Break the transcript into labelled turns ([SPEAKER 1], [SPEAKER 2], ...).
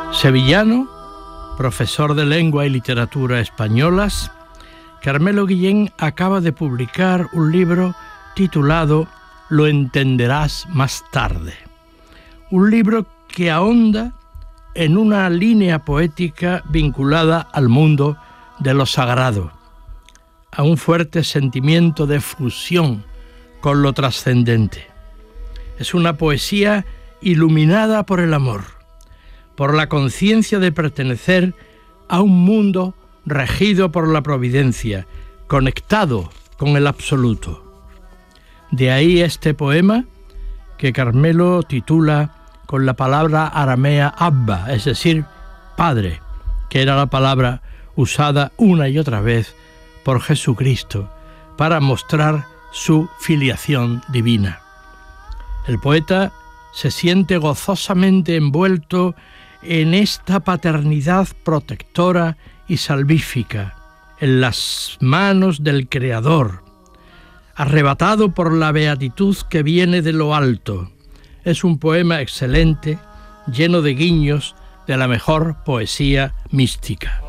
[SPEAKER 1] Sevillano, profesor de lengua y literatura españolas, Carmelo Guillén acaba de publicar un libro titulado Lo entenderás más tarde. Un libro que ahonda en una línea poética vinculada al mundo de lo sagrado, a un fuerte sentimiento de fusión con lo trascendente. Es una poesía iluminada por el amor, por la conciencia de pertenecer a un mundo regido por la providencia, conectado con el absoluto. De ahí este poema que Carmelo titula con la palabra aramea Abba, es decir, padre, que era la palabra usada una y otra vez por Jesucristo para mostrar su filiación divina. El poeta se siente gozosamente envuelto en esta paternidad protectora y salvífica, en las manos del Creador, arrebatado por la beatitud que viene de lo alto. Es un poema excelente, lleno de guiños de la mejor poesía mística.